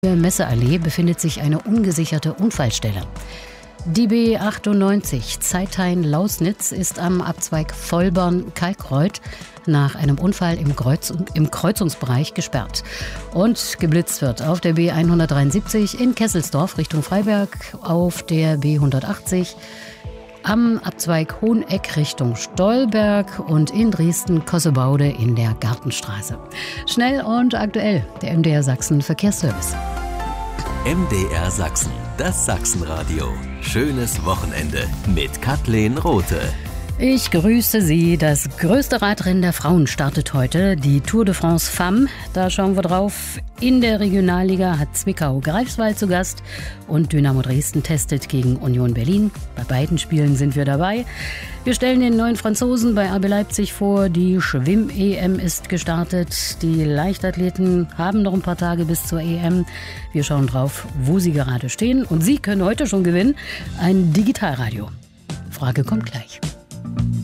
In der Messeallee befindet sich eine ungesicherte Unfallstelle. Die B98 Zeithain-Lausnitz ist am Abzweig Vollborn-Kalkreuth nach einem Unfall im Kreuzungsbereich gesperrt. Und geblitzt wird auf der B173 in Kesselsdorf Richtung Freiberg, auf der B180 am Abzweig Hoheneck Richtung Stolberg und in Dresden-Kossebaude in der Gartenstraße. Schnell und aktuell, der MDR Sachsen Verkehrsservice. MDR Sachsen, das Sachsenradio. Schönes Wochenende mit Kathleen Rothe. Ich grüße Sie. Das größte Radrennen der Frauen startet heute, die Tour de France Femmes. Da schauen wir drauf. In der Regionalliga hat Zwickau Greifswald zu Gast und Dynamo Dresden testet gegen Union Berlin. Bei beiden Spielen sind wir dabei. Wir stellen den neuen Franzosen bei RB Leipzig vor. Die Schwimm-EM ist gestartet. Die Leichtathleten haben noch ein paar Tage bis zur EM. Wir schauen drauf, wo sie gerade stehen. Und Sie können heute schon gewinnen ein Digitalradio. Frage kommt gleich.